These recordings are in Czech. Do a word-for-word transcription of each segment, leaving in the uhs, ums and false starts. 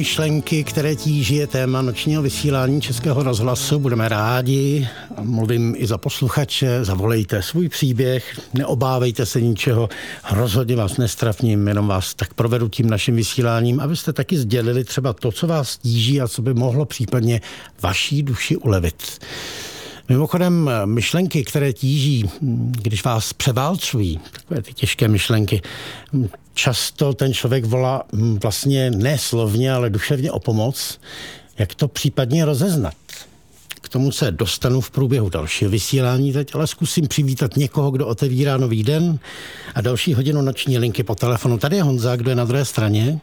Myšlenky, které tíží, je téma nočního vysílání Českého rozhlasu. Budeme rádi, mluvím i za posluchače, zavolejte svůj příběh, neobávejte se ničeho, rozhodně vás nestrafním, jenom vás tak provedu tím naším vysíláním, abyste taky sdělili třeba to, co vás tíží a co by mohlo případně vaší duši ulevit. Mimochodem, myšlenky, které tíží, když vás převálcují, takové ty těžké myšlenky, často ten člověk volá vlastně ne slovně, ale duševně o pomoc. Jak to případně rozeznat? K tomu se dostanu v průběhu dalšího vysílání teď, ale zkusím přivítat někoho, kdo otevírá nový den a další hodinu noční linky po telefonu. Tady je Honza, kdo je na druhé straně.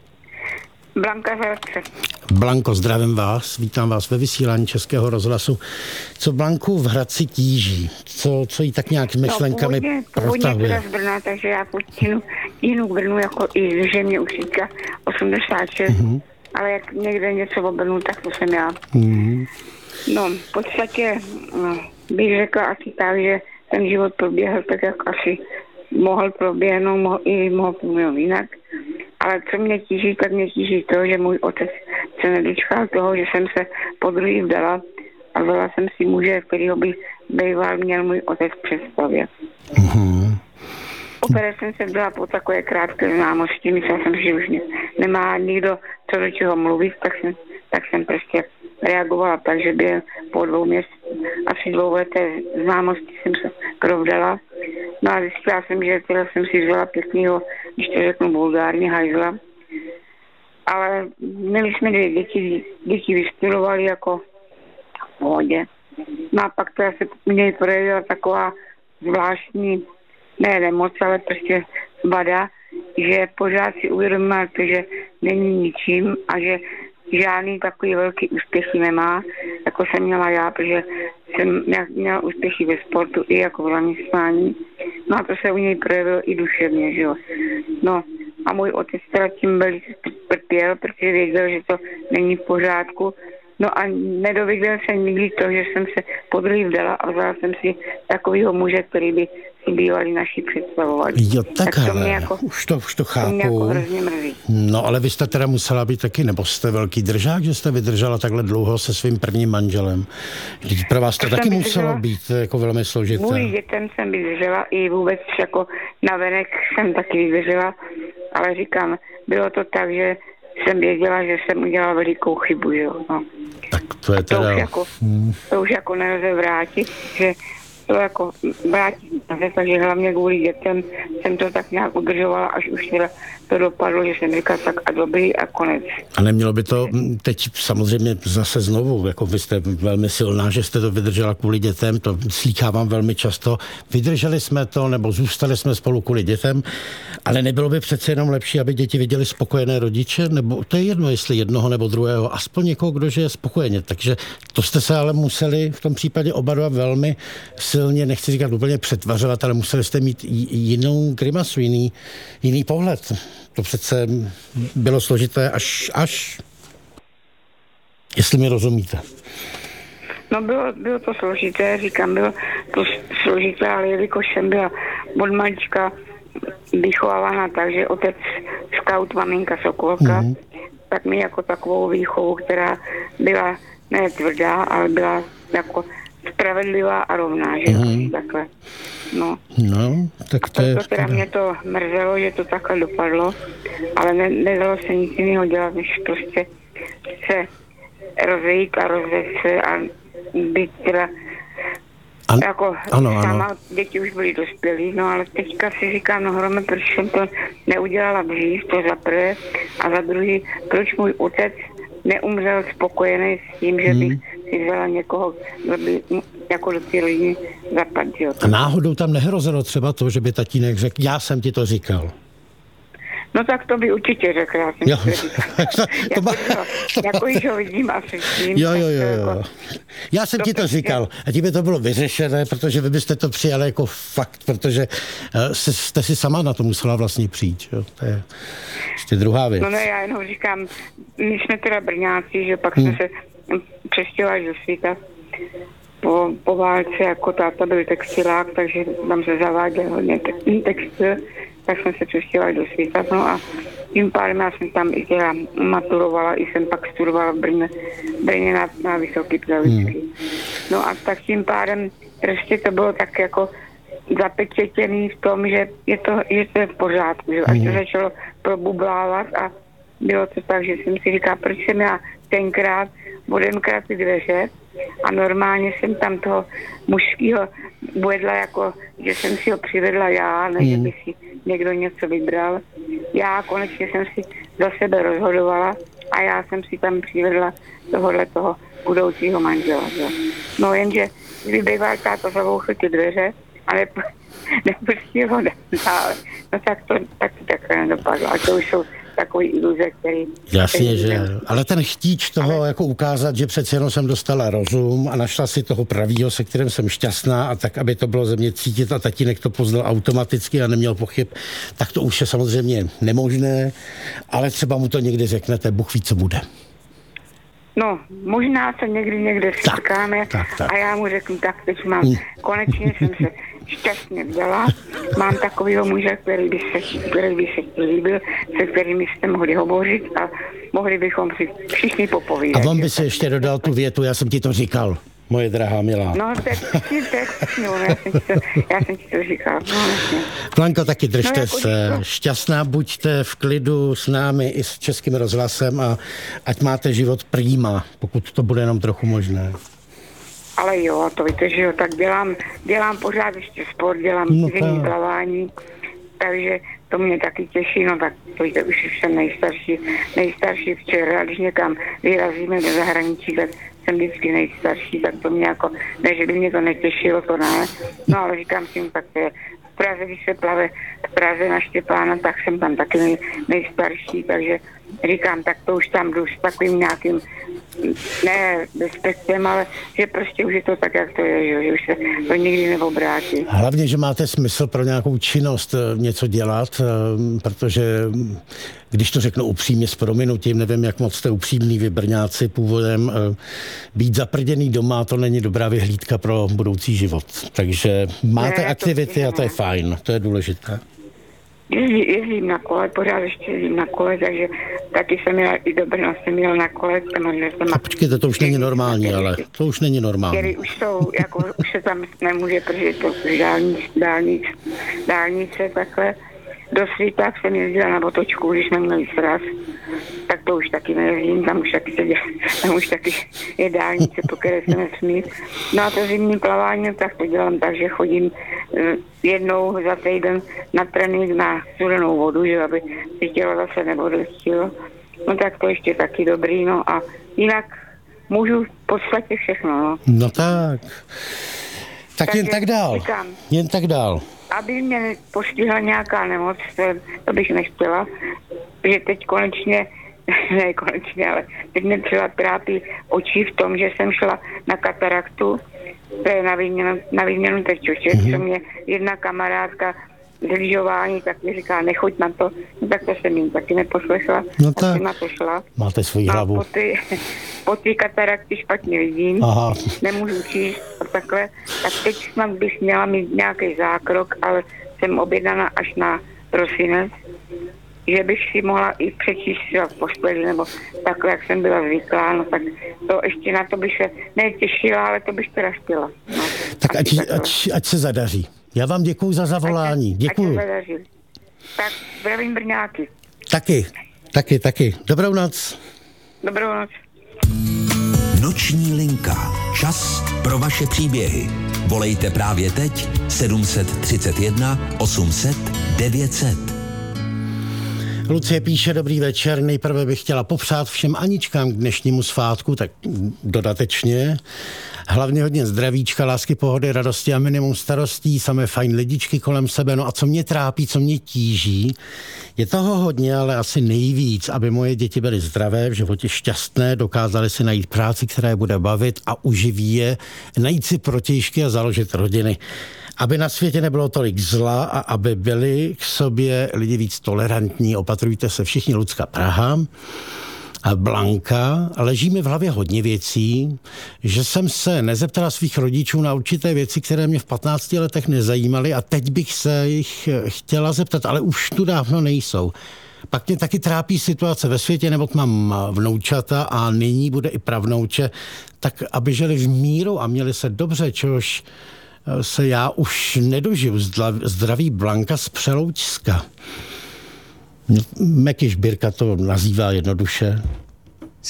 Blanka Hradce. Blanko, zdravím vás, vítám vás ve vysílání Českého rozhlasu. Co Blanku v Hradci tíží? Co, co jí tak nějak myšlenkami no, původně, původně protahuje? z Brna, takže já půjdu jinou k Brnu, jako i že mě už říká osmdesát šest, mm-hmm. ale jak někde něco o Brnu, tak to jsem já. Mm-hmm. No, v podstatě no, bych řekla asi tak, že ten život proběhl tak, jak asi mohl proběhnout, mohl, i mohl proběhnout jinak. Ale co mě tíží, tak mě tíží to, že můj otec se nedočkal toho, že jsem se podruhý vdala a vzala jsem si muže, kterýho by býval měl můj otec představě. Mm-hmm. O které jsem se vdala po takové krátké známosti, myslela jsem, že už mě nemá nikdo co do čeho mluvit, tak jsem, tak jsem prostě reagovala tak, že by po dvou měsících, asi dvouleté známosti jsem se provdala. No a zjistila jsem, že teda jsem si vzala pěknýho, když to řeknu vulgárně, hajzla. Ale měli jsme dvě děti, děti vystudovaly jako v pohodě. No a pak teda se mě projevila taková zvláštní, ne nemoc, ale prostě vada, že pořád si uvědomila to, že není ničím a že žádný takový velký úspěchy nemá, jako jsem měla já, protože jsem měla úspěchy ve sportu i jako v zaměstnání. No a to se u něj projevilo i duševně, že jo. No a můj otec teda tím velice trpěl, protože věděl, že to není v pořádku. No a nedověděl jsem nikdy to, že jsem se podruhý vdala a vzala jsem si takovýho muže, který by si bývali naši představovali. Jo, tak, tak to mě jako, už to, už to chápu. To mě jako hrozně mrzí. No ale vy jste teda musela být taky, nebo jste velký držák, že jste vydržela takhle dlouho se svým prvním manželem. Vždyť pro vás to, to taky muselo být jako velmi složité. Kvůli dětem jsem vydržela i vůbec jako navenek jsem taky vydržela, ale říkám, bylo to tak, že jsem věděla, že jsem udělala velikou chybu, jo. No. Tak to je teda... To už jako, hmm. to už jako nelze vrátit, že to jako vrátit, takže hlavně kvůli dětem jsem to tak nějak udržovala, až už teda to dopadlo, že jsem říkala tak a dobrý a konec. A nemělo by to teď samozřejmě zase znovu, jako vy jste velmi silná, že jste to vydržela kvůli dětem, to slýchávám velmi často. Vydrželi jsme to, nebo zůstali jsme spolu kvůli dětem, ale nebylo by přece jenom lepší, aby děti viděli spokojené rodiče, nebo to je jedno, jestli jednoho nebo druhého, aspoň někoho, kdo žije spokojeně. Takže to jste se ale museli v tom případě oba dva velmi silně, nechci říkat úplně přetvařovat, ale museli jste mít jinou grimasu, jiný, jiný pohled. To přece bylo složité až, až, jestli mi rozumíte. No bylo, bylo to složité, říkám, bylo to složité, ale jelikož jsem byla od malička vychovávána tak, že otec scout, maminka sokolka, mm-hmm. tak mi jako takovou výchovu, která byla ne tvrdá, ale byla jako spravedlivá a rovná, že mm-hmm. takhle. No, no tak to je... To teda mě to mrzelo, že to takhle dopadlo, ale ne, nedalo se nic jiného dělat, než prostě se rozejít a rozvést se a být teda An, jako ano, sama, ano. Děti už byly dospělí, no ale teďka si říkám, no hromé, proč jsem to neudělala dřív, to za prvé, a za druhý, proč můj otec neumřel spokojený s tím, že bych hmm. si vzala někoho, kdo by jako do té rodiny zapadl. A náhodou tam nehrozilo třeba to, že by tatínek řekl, já jsem ti to říkal. No tak to by určitě řekl, já jsem jo. to říkal. jako, to, jako již ho vidím asi s tím. Jo, jo, jo, jo. Jako, já jsem to ti to prostě... říkal a tím by to bylo vyřešené, protože vy byste to přijali jako fakt, protože uh, jste si sama na to musela vlastně přijít. Jo? To je ještě druhá věc. No ne, já jenom říkám, my jsme teda Brňáci, že pak hmm. jsme se přestěhovali do světa po, po válce, jako táta byl textilák, takže tam se zaváděl hodně textil, tak jsme se přestěhovali do světa, no a tím pádem já jsem tam i teda maturovala, i jsem pak studovala v Brně, Brně na, na Vysoký pedagogický. Hmm. No a tak tím pádem prostě to bylo tak jako zapečetěný v tom, že je to, že to je v pořádku, že až to začalo probublávat a bylo to tak, že jsem si říkala, proč jsem já tenkrát odemkrat ty dveře a normálně jsem tam toho mužského uvedla jako, že jsem si ho přivedla já, ne, že by si někdo něco vybral. Já konečně jsem si za sebe rozhodovala a já jsem si tam přivedla tohohle toho budoucího manžela. Že? No jenže, kdyby býval táto zavouchl ty dveře a nep- nepustil ho dále, no tak to, tak to takhle nedopadlo. A to už jsou takový iluze, který... Jasně, že... Ale ten chtíč toho ale... jako ukázat, že přece jenom jsem dostala rozum a našla si toho pravýho, se kterým jsem šťastná a tak, aby to bylo ze mě cítit a tatínek to poznal automaticky a neměl pochyb, tak to už je samozřejmě nemožné, ale třeba mu to někdy řeknete, Bůh ví, co bude. No, možná se někdy někde setkáme a já mu řeknu, tak teď mám, hmm. konečně jsem se šťastně vdala, mám takovýho muže, který by se, který by se ti líbil, se kterými jste mohli hovořit a mohli bychom si všichni popovídat. A on by se ještě dodal tu větu, já jsem ti to říkal, moje drahá milá. No, tak si no, já jsem ti to, já jsem ti to říkal. No, Blanko, taky držte no, jako se. To... Šťastná buďte v klidu s námi i s Českým rozhlasem a ať máte život prýma, pokud to bude jenom trochu možné. Ale jo, to víte, že jo, tak dělám, dělám pořád ještě sport, dělám no, zimní plavání, takže to mě taky těší, no tak to víte, už jsem nejstarší, nejstarší včera, když někam vyrazíme do zahraničí, tak jsem vždycky nejstarší, tak to mě jako, ne, že by mě to netěšilo, to ne, no ale říkám si, tak to je v Praze, když se plave v Praze na Štěpána, tak jsem tam taky nej, nejstarší, takže říkám, tak to už tam jdu s takovým nějakým, ne respektem, ale že prostě už je to tak, jak to je, že už se to nikdy neobrátí. Hlavně, že máte smysl pro nějakou činnost něco dělat, protože když to řeknu upřímně s prominutím, nevím, jak moc jste upřímný vy Brňáci původem, být zaprděný doma, to není dobrá vyhlídka pro budoucí život. Takže máte ne, aktivity a to je fajn, to je důležité. Jezdím, jezdím na kole, pořád ještě jezdím na kole, takže taky jsem jela i do Brna, jsem jela na kole. A počkejte, to už není normální, ale to už není normální. Který už jsou, jako už se tam nemůže, protože to dálnic, dálnic, dálnice takhle. Do Svíták jsem jezdila na Botočku, když jsme měli sraz, tak to už taky nejezdím, tam už taky, se dělá, tam už taky je dálnice, po které se nesmí. No a to zimní plavání, tak to dělám tak, že chodím jednou za týden na trénink na studenou vodu, že aby si tělo zase nebodlistilo. No tak to ještě taky dobrý, no a jinak můžu v podstatě všechno, no. No tak, tak Takže jen tak dál, říkám, jen tak dál. Aby mě postihla nějaká nemoc, to, to bych nechtěla, že teď konečně, ne konečně, ale teď mě třeba trápí oči v tom, že jsem šla na kataraktu, to je na výměnu, na výměnu tečoček, mm-hmm. co mě jedna kamarádka z lyžování, tak mi říká, nechoď na to, no, tak to jsem jim taky neposlechla, no tak jsem na to šla. Máte svoji hlavu. A po ty, po ty katarakty špatně vidím, Aha. nemůžu číst a takhle, tak teď snad bych měla mít nějaký zákrok, ale jsem objednaná až na prosinec, že bych si mohla i přečíst v posteli, nebo takhle, jak jsem byla zvyklá, no tak to ještě na to bych se netěšila, ale to bych teda chtěla. No, tak ať, ať, ať se zadaří. Já vám děkuju za zavolání. Děkuju. Tak zdravím Brňáky. Taky, taky, taky. Dobrou noc. Dobrou noc. Noční linka. Čas pro vaše příběhy. Volejte právě teď sedm set třicet jedna osm set devět set. Lucie píše, dobrý večer, nejprve bych chtěla popřát všem Aničkám k dnešnímu svátku, tak dodatečně. Hlavně hodně zdravíčka, lásky, pohody, radosti a minimum starostí, samé fajn lidičky kolem sebe. No a co mě trápí, co mě tíží, je toho hodně, ale asi nejvíc, aby moje děti byly zdravé, v životě šťastné, dokázaly si najít práci, která je bude bavit a uživí je, najít si protějšky a založit rodiny. Aby na světě nebylo tolik zla a aby byli k sobě lidi víc tolerantní. Opatrujte se všichni, Lucka Praha. A Blanka, leží mi v hlavě hodně věcí, že jsem se nezeptala svých rodičů na určité věci, které mě v patnácti letech nezajímaly a teď bych se jich chtěla zeptat, ale už tu dávno nejsou. Pak mě taky trápí situace ve světě, nebo mám vnoučata a nyní bude i pravnouče, tak aby žili v míru a měli se dobře, čehož se já už nedožiju. Zdraví Blanka z Přeloučska. Meky Žbírka to nazývá jednoduše